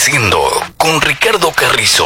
Haciendo con Ricardo Carrizo.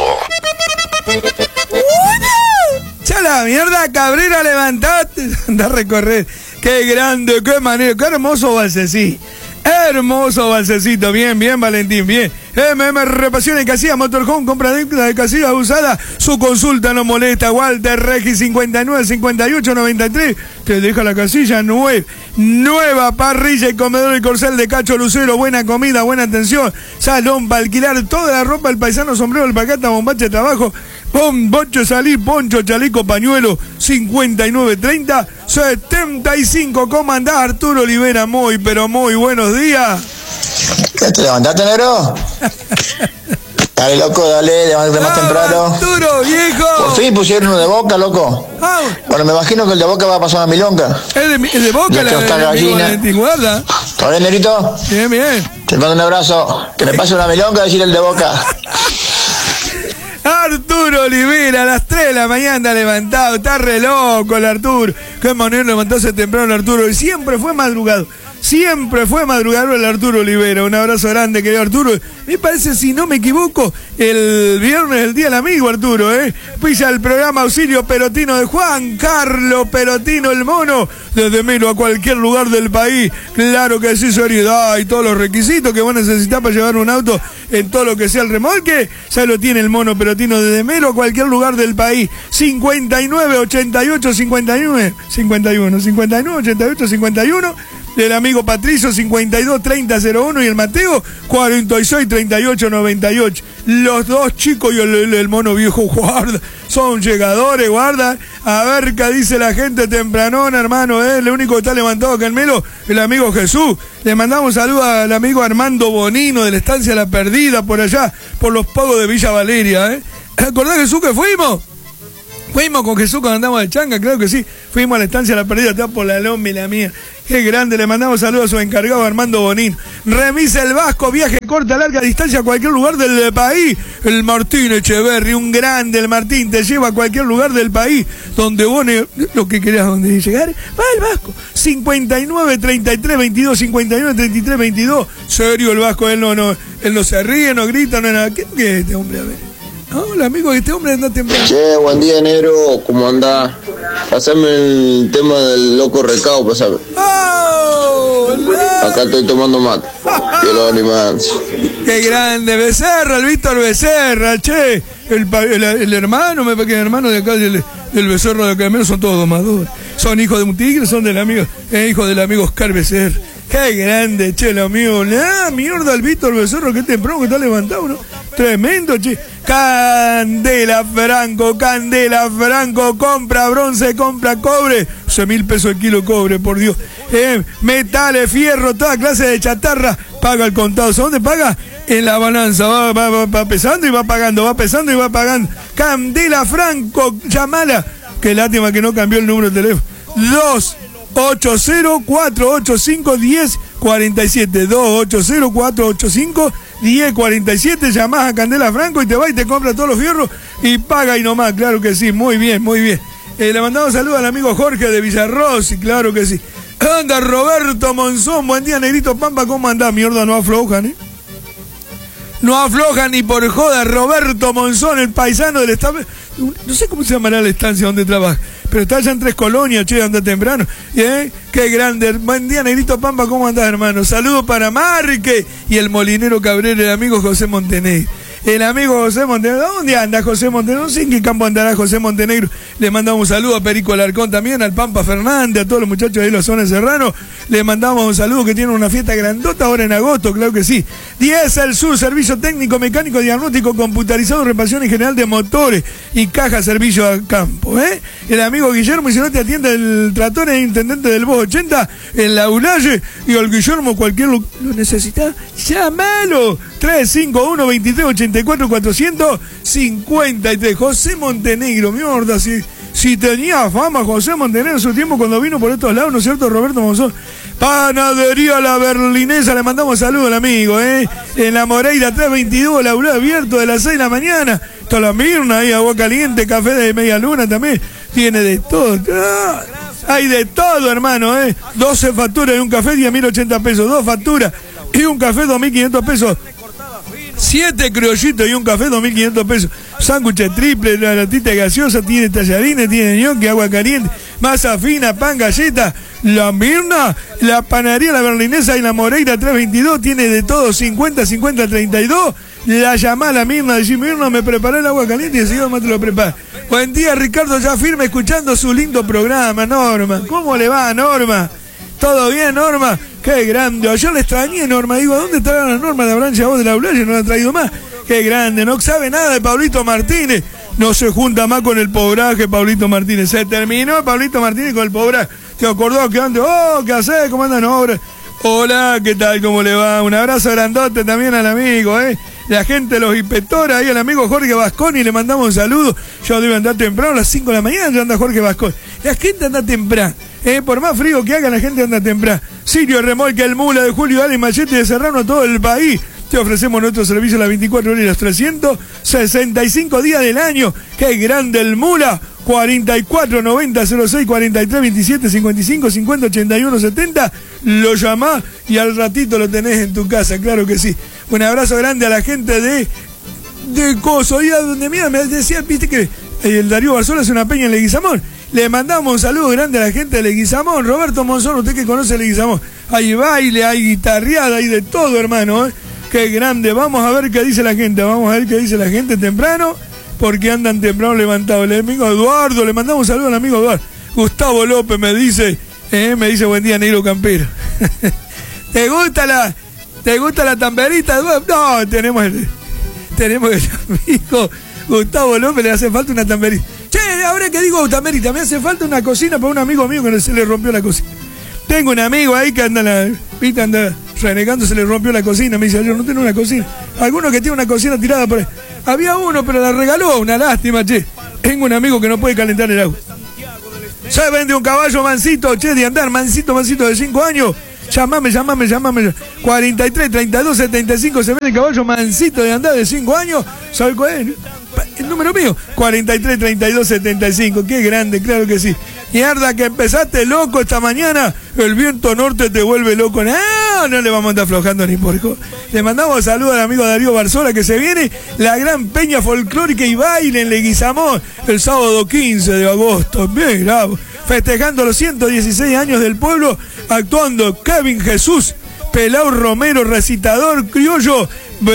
¡Ya la mierda, Cabrera, levantate! Anda a recorrer. ¡Qué grande, qué manera, qué hermoso balsecito! Hermoso balsecito, bien, Valentín, bien. Repasión en Casillas, Motorhome, compra de Casillas usada. Su consulta no molesta. Walter Regi 59 58 93. Te deja la casilla nueva parrilla y comedor y corcel de Cacho Lucero. Buena comida, buena atención. Salón para alquilar toda la ropa, el paisano, sombrero, alpacata, bombacha de trabajo. Bombocho, salir, poncho, chaleco, pañuelo. 59 30 75. ¿Cómo andás, Arturo Olivera? Muy, pero muy buenos días. ¿Qué te levantaste, negro? Dale, loco, dale, levántate más temprano. Arturo, viejo. Por fin pusieron uno de Boca, loco. Bueno, me imagino que el de Boca va a pasar una milonga. El de Boca, ya está gallina. Guarda. ¿Todo bien, negrito? Bien. Te mando un abrazo. Que me pase una milonga, decir el de Boca. Arturo Olivera, a las 3 de la mañana levantado. Está re loco el Arturo. Qué manera levantarse temprano el Arturo. Y siempre fue madrugado. Siempre fue madrugador el Arturo Olivera. Un abrazo grande, querido Arturo. Me parece, si no me equivoco, el viernes el día del amigo, Arturo, Pisa el programa Auxilio Perotino de Juan Carlos Perotino, el mono, desde Melo a cualquier lugar del país. Claro que sí, seriedad y todos los requisitos que vos necesitas para llevar un auto en todo lo que sea el remolque. Ya lo tiene el mono Perotino desde Melo a cualquier lugar del país. 59 88 59 88 51. El amigo Patricio 52 30 01 y el Mateo 46 38 98. Los dos chicos y el mono viejo, guarda, son llegadores, guarda. A ver qué dice la gente tempranona, hermano, El único que está levantado acá en Melo, el amigo Jesús. Le mandamos un saludo al amigo Armando Bonino de la Estancia La Perdida, por allá, por los pagos de Villa Valeria, ¿Acordás, Jesús, que fuimos? Fuimos con Jesús cuando andamos de changa, claro que sí. Fuimos a la Estancia La Perdida, está por la lomba y la mía. Qué grande, le mandamos saludos a su encargado Armando Bonín. Remisa El Vasco, viaje corta, larga distancia a cualquier lugar del país. El Martín Echeverri, un grande, el Martín, te lleva a cualquier lugar del país. Donde vos lo que querás, donde llegar, va El Vasco. 59 33 22, 59 33 22. Serio el Vasco, él no se ríe, no grita, no nada. ¿Qué es este hombre? A ver. Hola, amigo, este hombre anda temprano. Che, buen día, negro, ¿cómo andás? Pasame el tema del loco recao, pasame. Acá estoy tomando mate. Que los animales. Qué grande, Becerra, el Víctor Becerra, che. El hermano, me parece que el hermano de acá del Becerra de acá de menos son todos domadores. Son hijos de un tigre, son del amigo, hijo del amigo Oscar Becerra. Qué grande, che, lo mío. Mierda, el Víctor Becerra, qué temprano que está levantado, ¿no? Tremendo, che. Candela Franco, compra bronce, compra cobre. 11.000 pesos el kilo cobre, por Dios. Metales, fierro, toda clase de chatarra. Paga el contado. ¿Dónde paga? En la balanza. Va pesando y va pagando, va pesando y va pagando. Candela Franco, llamala. Qué lástima que no cambió el número de teléfono. 280-485-1047. 280-485-1047. Llamás a Candela Franco y te va y te compra todos los fierros y paga y nomás. Claro que sí, muy bien. Le mandamos saludos al amigo Jorge de Villarrosi, claro que sí. Anda Roberto Monzón, buen día, negrito Pampa, ¿cómo andás? Mierda, no aflojan, No aflojan ni por joda. Roberto Monzón, el paisano del estado. No sé cómo se llamará la estancia donde trabaja, pero está allá en Tres Colonias, che, anda temprano. Qué grande. Buen día, negrito Pampa, ¿cómo andás, hermano? Saludos para Marque y el molinero Cabrera, el amigo José Montenegro. El amigo José Montenegro. ¿Dónde anda José Montenegro? No sé en qué campo andará José Montenegro. Le mandamos un saludo a Perico Alarcón también, al Pampa Fernández, a todos los muchachos de la zona de Serrano. Le mandamos un saludo, que tienen una fiesta grandota ahora en agosto, claro que sí. 10 al Sur, servicio técnico, mecánico, diagnóstico, computarizado, reparación en general de motores y caja servicio a campo. El amigo Guillermo, y si no te atiende el trator, es intendente del Voz 80 en la Ulaye. Y al Guillermo, cualquier lo necesita, llámalo. 351 23 84 453. José Montenegro, mierda, si tenía fama José Montenegro en su tiempo cuando vino por estos lados, ¿no es cierto, Roberto Monzón? Panadería La Berlinesa, le mandamos saludos al amigo, En la Moreira 322, la Ulaye abierto de las 6 de la mañana. Toda la Mirna ahí, agua caliente, café de media luna también. Tiene de todo. Hay de todo, hermano, 12 facturas de un café, 10.080 pesos. 2 facturas y un café, 2.500 pesos. 7 criollitos y un café, 2.500 pesos. Sándwich triple, la latita gaseosa, tiene tallarines, tiene ñoqui, agua caliente, masa fina, pan, galleta. La Mirna, la panadería La Berlinesa y la Moreira 322, tiene de todo, 50, 32. La llamá a la Mirna, decís, Mirna, me preparé el agua caliente y el señor más te lo prepara. Buen día, Ricardo, ya firme, escuchando su lindo programa, Norma. ¿Cómo le va, Norma? ¿Todo bien, Norma? Qué grande. Ayer le extrañé, Norma. Digo, ¿dónde estará la Norma? La brancha voz de la Blaya, no la ha traído más. Qué grande. No sabe nada de Pablito Martínez. No se junta más con el pobraje, Pablito Martínez. Se terminó Pablito Martínez con el pobraje. ¿Te acordó que antes? Oh, ¿qué haces? ¿Cómo andan? Hola, ¿qué tal? ¿Cómo le va? Un abrazo grandote también al amigo, la gente de los inspectores, ahí al amigo Jorge Vasconi, le mandamos un saludo. Yo debo andar temprano, a las 5 de la mañana ya anda Jorge Vasconi. La gente anda temprano, por más frío que haga, la gente anda temprano. Sirio Remolque, el Mula de Julio Ale y Machete de Serrano a todo el país. Te ofrecemos nuestro servicio a las 24 horas y los 365 días del año. ¡Qué grande el Mula! 44 90 06 43 27 55 50 81 70. Lo llamás y al ratito lo tenés en tu casa, claro que sí. Un abrazo grande a la gente de Coso, ahí a donde mira, me decía, viste que el Darío Barzola hace una peña en Leguizamón. Le mandamos un saludo grande a la gente de Leguizamón. Roberto Monzón, usted que conoce Leguizamón. Hay baile, hay guitarreada, hay de todo, hermano, Qué grande. Vamos a ver qué dice la gente. Vamos a ver qué dice la gente temprano. Porque andan temprano levantados. El amigo Eduardo, le mandamos un saludo al amigo Eduardo. Gustavo López me dice buen día, negro campero. ¿Te gusta la tamberita, Eduardo? No, tenemos el amigo Gustavo López, le hace falta una tamberita. Che, ahora que digo tamberita, me hace falta una cocina para un amigo mío que se le rompió la cocina. Tengo un amigo ahí que anda renegando, se le rompió la cocina. Me dice, yo no tengo una cocina. Alguno que tiene una cocina tirada por ahí. Había uno, pero la regaló, una lástima, che. Tengo un amigo que no puede calentar el agua. Se vende un caballo mansito, che, de andar, mansito de 5 años. Llámame. 43, 32, 75, se vende el caballo mansito de andar de 5 años. ¿Sabes cuál es? El número mío, 43, 32, 75. Qué grande, claro que sí. Mierda, que empezaste loco esta mañana. El viento norte te vuelve loco. No le vamos a andar aflojando ni por co. Le mandamos saludos al amigo Darío Barzola, que se viene la gran peña folclórica y baile en Leguizamón el sábado 15 de agosto. Bien, bravo. Festejando los 116 años del pueblo, actuando Kevin Jesús, Pelau Romero, recitador criollo,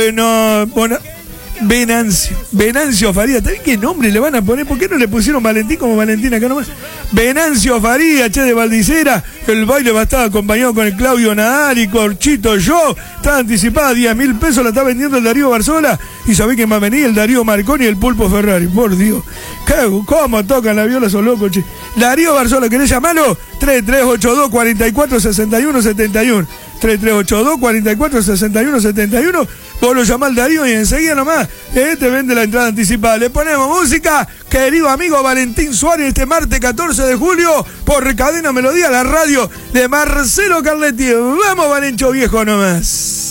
Venancio Faría. ¿También qué nombre le van a poner? ¿Por qué no le pusieron Valentín como Valentín acá nomás? Venancio Faría, che, de Valdicera. El baile va a estar acompañado con el Claudio Nadal y Corchito Yo. Está anticipada, 10.000 pesos la está vendiendo el Darío Barzola. Y sabés quién va a venir, el Darío Marconi y el Pulpo Ferrari. Por Dios, ¿cómo tocan la viola esos locos, che? Darío Barzola, ¿querés llamarlo? 3382 44 61 71. 3382 44 61 71. Vos lo llamás al Darío y enseguida nomás te vende la entrada anticipada. Le ponemos música, querido amigo Valentín Suárez, este martes 14 de julio por Cadena Melodía, la radio de Marcelo Carletti. Vamos, Valencho viejo nomás.